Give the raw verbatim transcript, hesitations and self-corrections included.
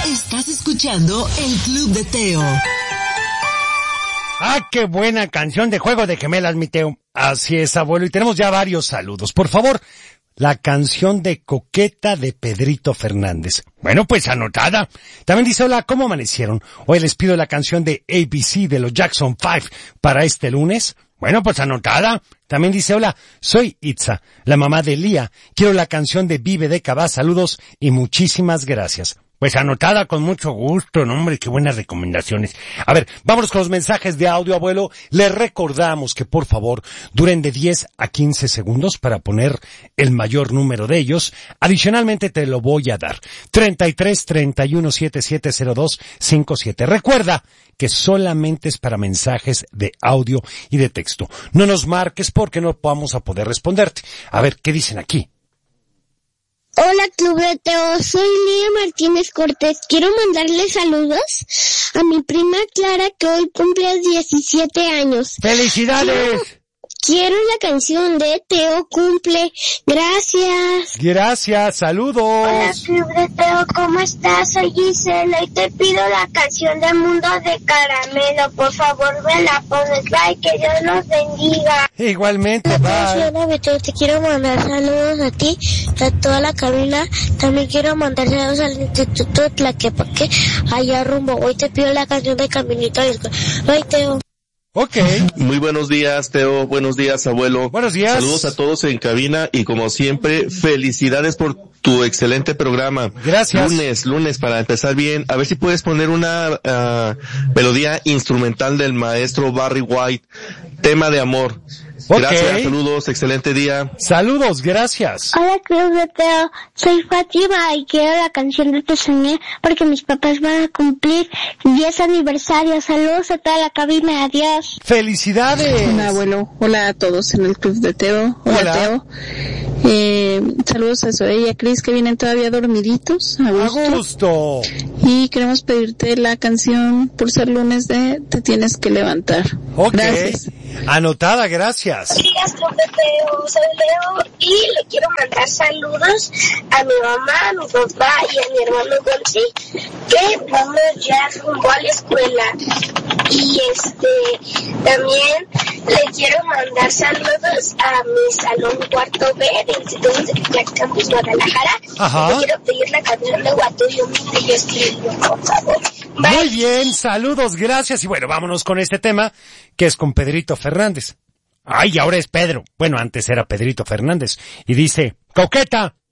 Estás escuchando el Club de Teo. ¡Ah, qué buena canción de Juego de Gemelas, mi Teo! Así es, abuelo, y tenemos ya varios saludos. Por favor, la canción de Coqueta de Pedrito Fernández. Bueno, pues anotada. También dice, hola, ¿cómo amanecieron? Hoy les pido la canción de A B C de los Jackson Five para este lunes. Bueno, pues anotada. También dice, hola, soy Itza, la mamá de Lía. Quiero la canción de Vive de Cabá. Saludos y muchísimas gracias. Pues anotada con mucho gusto, ¿no, hombre? Qué buenas recomendaciones. A ver, vámonos con los mensajes de audio, abuelo. Les recordamos que, por favor, duren de diez a quince segundos para poner el mayor número de ellos. Adicionalmente te lo voy a dar. treinta y tres, treinta y uno, setenta y siete, cero dos, cincuenta y siete. Recuerda que solamente es para mensajes de audio y de texto. No nos marques porque no vamos a poder responderte. A ver, ¿qué dicen aquí? Hola, Club de Teo, soy Lía Martínez Cortés. Quiero mandarle saludos a mi prima Clara, que hoy cumple diecisiete años. ¡Felicidades! Quiero, quiero la canción de Teo Cumple. Gracias. Gracias, saludos. Hola, Club de Teo, ¿cómo estás? Soy Gisela y te pido la canción de Mundo de Caramelo. Por favor, me la pones. Bye, que Dios nos bendiga. Igualmente, bye. Hola, Beto, te quiero mandar saludos a ti, a toda la cabina. También quiero mandar saludos al Instituto Tlaquepaque, allá rumbo. Hoy te pido la canción de Caminito a la Escuela. Bye, Teo. Ok. Muy buenos días, Teo. Buenos días, abuelo. Buenos días. Saludos a todos en cabina y, como siempre, felicidades por tu excelente programa. Gracias. Lunes, lunes, para empezar bien. A ver si puedes poner una uh, melodía instrumental del maestro Barry White, Tema de Amor. Okay. Gracias, saludos, excelente día. Saludos, gracias. Hola, Club de Teo, soy Fátima y quiero la canción de Te Soñé porque mis papás van a cumplir diez aniversarios. Saludos a toda la cabina, adiós. ¡Felicidades! Hola, abuelo, hola a todos en el Club de Teo. Hola, hola. Teo. Eh, saludos a Zoe y a Cris, que vienen todavía dormiditos. A gusto. A gusto. Y queremos pedirte la canción, por ser lunes, de Te Tienes que Levantar. Ok. Gracias. Anotada, gracias. Buenos días, Club de Teo, soy Leo y le quiero mandar saludos a mi mamá, a mi papá y a mi hermano Gonzi, que vamos ya rumbo a la escuela. Y este, también le quiero mandar saludos a mi salón cuarto B del Instituto de Teclac Campus Guadalajara. Ajá. Le quiero pedir la canción de Guatuyo que yo escribí, por favor. Bye. Muy bien, saludos, gracias. Y bueno, vámonos con este tema, que es con Pedrito Fernández. Ay, ahora es Pedro. Bueno, antes era Pedrito Fernández. Y dice, Coqueta